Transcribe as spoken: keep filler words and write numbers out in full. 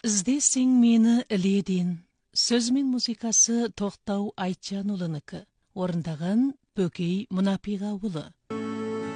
Іздесең мені іледен. Сөз мен музыкасы Тоқтау Айтжанұлынікі. Орындаған Бөкей Мұнапиғауылы.